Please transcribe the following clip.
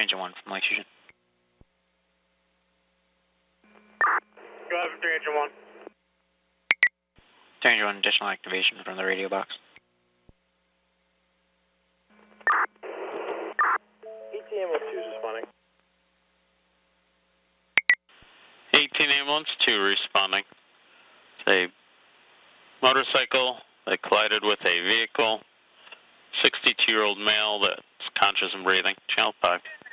Engine 1 from Lake Fusion. Go ahead, 3 Engine 1. 3 Engine 1, additional activation from the radio box. ET Ambulance 2 is responding. 18 Ambulance 2 responding. It's a motorcycle that collided with a vehicle. 62-year-old male that's conscious and breathing. Channel 5.